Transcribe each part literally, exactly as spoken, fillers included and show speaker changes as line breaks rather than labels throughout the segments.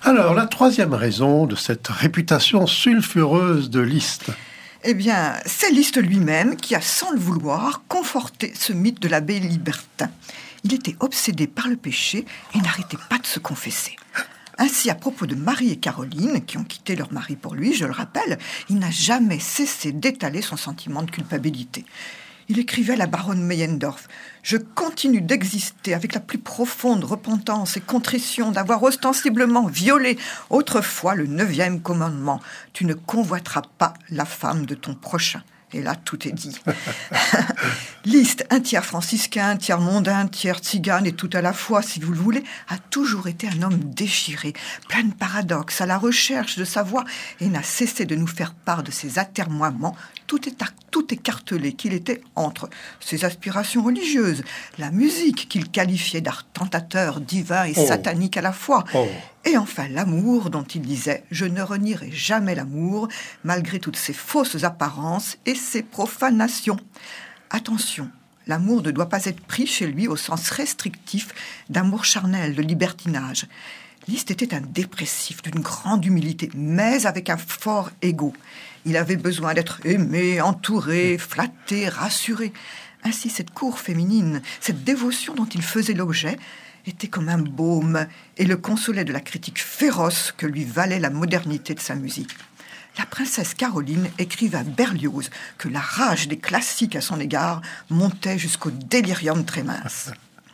Alors, la troisième raison de cette réputation sulfureuse de Liszt.
Eh bien, c'est Liszt lui-même qui a, sans le vouloir, conforté ce mythe de l'abbé libertin. Il était obsédé par le péché et n'arrêtait pas de se confesser. Ainsi, à propos de Marie et Caroline, qui ont quitté leur mari pour lui, je le rappelle, il n'a jamais cessé d'étaler son sentiment de culpabilité. Il écrivait à la baronne Meyendorff « Je continue d'exister avec la plus profonde repentance et contrition d'avoir ostensiblement violé autrefois le neuvième commandement. Tu ne convoiteras pas la femme de ton prochain. » Et là, tout est dit. Liszt, un tiers franciscain, un tiers mondain, un tiers tzigane et tout à la fois, si vous le voulez, a toujours été un homme déchiré, plein de paradoxes, à la recherche de sa voie, et n'a cessé de nous faire part de ses atermoiements, tout, est, tout écartelé qu'il était entre ses aspirations religieuses, la musique qu'il qualifiait d'art tentateur, divin et oh. satanique à la fois, oh. et enfin l'amour dont il disait « Je ne renierai jamais l'amour, malgré toutes ses fausses apparences et ses profanations. » Attention, l'amour ne doit pas être pris chez lui au sens restrictif d'amour charnel, de libertinage. Liszt était un dépressif d'une grande humilité, mais avec un fort ego. Il avait besoin d'être aimé, entouré, flatté, rassuré. Ainsi, cette cour féminine, cette dévotion dont il faisait l'objet, était comme un baume et le consolait de la critique féroce que lui valait la modernité de sa musique. La princesse Caroline écrivait à Berlioz que la rage des classiques à son égard montait jusqu'au délirium très mince.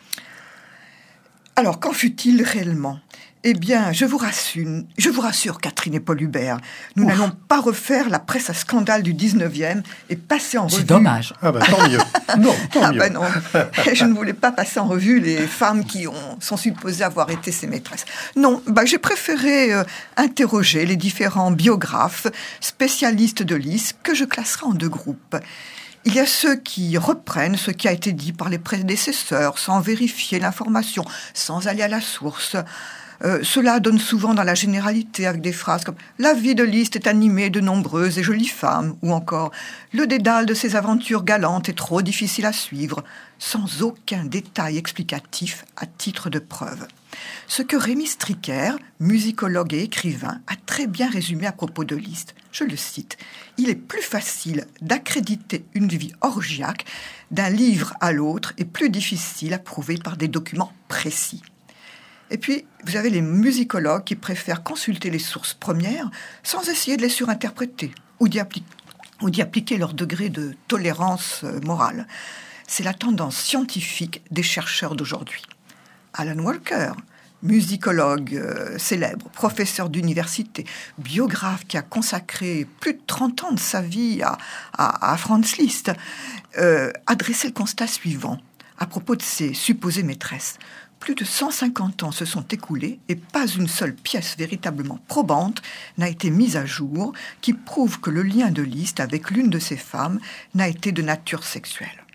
Alors, qu'en fut-il réellement ? Eh bien, je vous rassure, je vous rassure, Catherine et Paul Hubert, nous Ouf. n'allons pas refaire la presse à scandale du dix-neuvième et passer en revue...
C'est dommage.
Ah ben, tant mieux. Non, tant
ah
mieux.
Ben non. Je ne voulais pas passer en revue les femmes qui ont, sont supposées avoir été ses maîtresses. Non, ben, j'ai préféré euh, interroger les différents biographes, spécialistes de Liszt, que je classerai en deux groupes. Il y a ceux qui reprennent ce qui a été dit par les prédécesseurs, sans vérifier l'information, sans aller à la source... Euh, cela donne souvent dans la généralité avec des phrases comme « La vie de Liszt est animée de nombreuses et jolies femmes » ou encore « Le dédale de ses aventures galantes est trop difficile à suivre » sans aucun détail explicatif à titre de preuve. Ce que Rémy Stricker, musicologue et écrivain, a très bien résumé à propos de Liszt. Je le cite. « Il est plus facile d'accréditer une vie orgiaque d'un livre à l'autre et plus difficile à prouver par des documents précis. » Et puis, vous avez les musicologues qui préfèrent consulter les sources premières sans essayer de les surinterpréter ou d'y, appli- ou d'y appliquer leur degré de tolérance morale. C'est la tendance scientifique des chercheurs d'aujourd'hui. Alan Walker, musicologue euh, célèbre, professeur d'université, biographe qui a consacré plus de trente ans de sa vie à, à, à Franz Liszt, euh, a dressé le constat suivant à propos de ses supposées maîtresses. Plus de cent cinquante ans se sont écoulés et pas une seule pièce véritablement probante n'a été mise à jour qui prouve que le lien de Liszt avec l'une de ses femmes n'a été de nature sexuelle.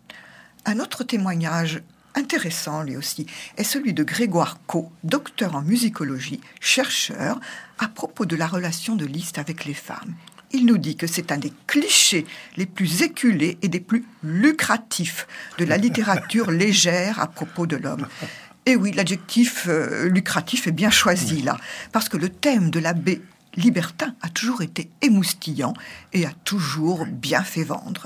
Un autre témoignage intéressant, lui aussi, est celui de Grégoire Caux, docteur en musicologie, chercheur, à propos de la relation de Liszt avec les femmes. Il nous dit que c'est un des clichés les plus éculés et des plus lucratifs de la littérature légère à propos de l'homme. Et oui, l'adjectif euh, lucratif est bien choisi là, parce que le thème de l'abbé libertin a toujours été émoustillant et a toujours bien fait vendre.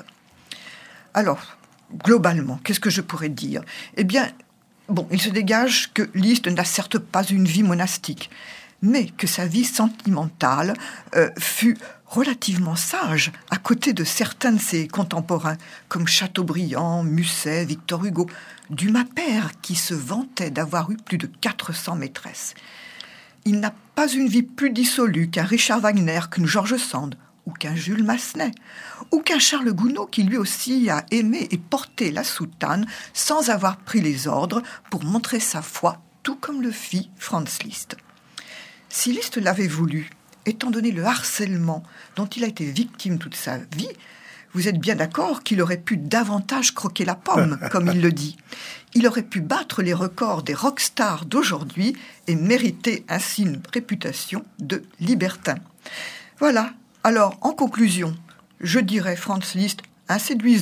Alors, globalement, qu'est-ce que je pourrais dire ? Eh bien, bon, il se dégage que Liszt n'a certes pas une vie monastique, mais que sa vie sentimentale euh, fut relativement sage à côté de certains de ses contemporains, comme Chateaubriand, Musset, Victor Hugo, Dumas père qui se vantait d'avoir eu plus de quatre cents maîtresses. Il n'a pas une vie plus dissolue qu'un Richard Wagner, qu'une George Sand, ou qu'un Jules Massenet, ou qu'un Charles Gounod qui lui aussi a aimé et porté la soutane sans avoir pris les ordres pour montrer sa foi, tout comme le fit Franz Liszt. Si Liszt l'avait voulu, étant donné le harcèlement dont il a été victime toute sa vie, vous êtes bien d'accord qu'il aurait pu davantage croquer la pomme, comme il le dit. Il aurait pu battre les records des rockstars d'aujourd'hui et mériter ainsi une réputation de libertin. Voilà. Alors, en conclusion, je dirais Franz Liszt inséduisant,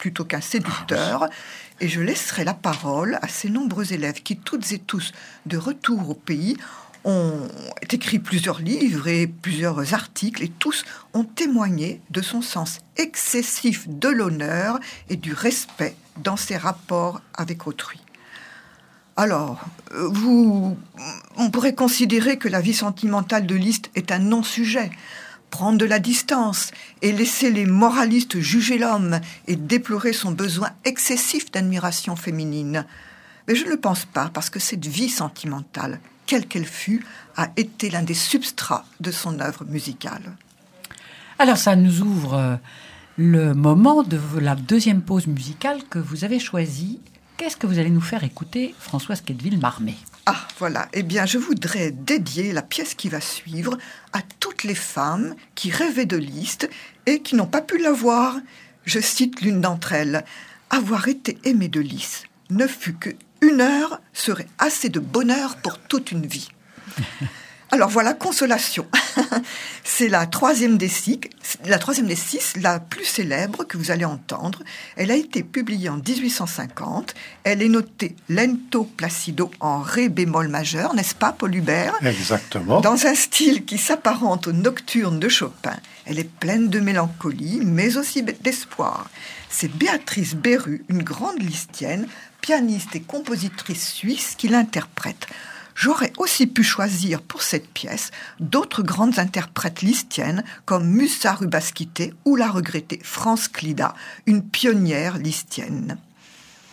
plutôt qu'un séducteur, et je laisserai la parole à ces nombreux élèves qui, toutes et tous, de retour au pays, ont écrit plusieurs livres et plusieurs articles, et tous ont témoigné de son sens excessif de l'honneur et du respect dans ses rapports avec autrui. Alors, vous, on pourrait considérer que la vie sentimentale de Liszt est un non-sujet, prendre de la distance et laisser les moralistes juger l'homme et déplorer son besoin excessif d'admiration féminine. Mais je ne le pense pas, parce que cette vie sentimentale, quelle qu'elle fût, a été l'un des substrats de son œuvre musicale.
Alors ça nous ouvre le moment de la deuxième pause musicale que vous avez choisie. Qu'est-ce que vous allez nous faire écouter, Françoise Quetteville-Marmé ?
Ah, voilà. Eh bien, je voudrais dédier la pièce qui va suivre à toutes les femmes qui rêvaient de Liszt et qui n'ont pas pu la voir. Je cite l'une d'entre elles. « Avoir été aimée de Liszt ne fut qu'une heure serait assez de bonheur pour toute une vie. » Alors voilà, Consolation. C'est la troisième des six, la troisième des six, la plus célèbre que vous allez entendre. Elle a été publiée en dix-huit cent cinquante. Elle est notée lento placido en ré bémol majeur, n'est-ce pas, Paul Hubert ?
Exactement.
Dans un style qui s'apparente aux nocturnes de Chopin. Elle est pleine de mélancolie, mais aussi d'espoir. C'est Béatrice Beru, une grande lisztienne, pianiste et compositrice suisse, qui l'interprète. J'aurais aussi pu choisir pour cette pièce d'autres grandes interprètes lisztiennes comme Musa Rubaskite ou la regrettée France Clida, une pionnière lisztienne.